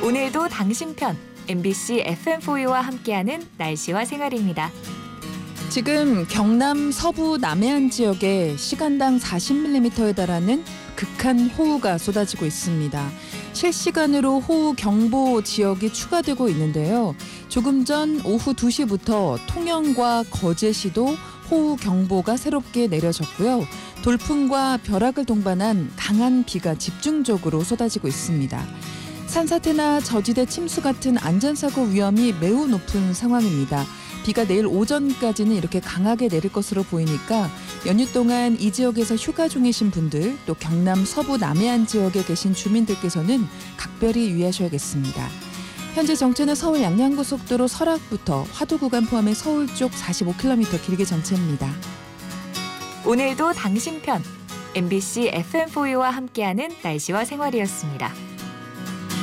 오늘도 당신 편 MBC FM4U와 함께하는 날씨와 생활입니다. 지금 경남 서부 남해안 지역에 시간당 40mm에 달하는 극한 호우가 쏟아지고 있습니다. 실시간으로 호우 경보 지역이 추가되고 있는데요. 조금 전 오후 2시부터 통영과 거제시도 호우 경보가 새롭게 내려졌고요. 돌풍과 벼락을 동반한 강한 비가 집중적으로 쏟아지고 있습니다. 산사태나 저지대 침수 같은 안전사고 위험이 매우 높은 상황입니다. 비가 내일 오전까지는 이렇게 강하게 내릴 것으로 보이니까 연휴 동안 이 지역에서 휴가 중이신 분들, 또 경남 서부 남해안 지역에 계신 주민들께서는 각별히 유의하셔야겠습니다. 현재 정체는 서울 양양고속도로 설악부터 화도 구간 포함해 서울 쪽 45km 길게 정체입니다. 오늘도 당신 편 MBC FM4U와 함께하는 날씨와 생활이었습니다.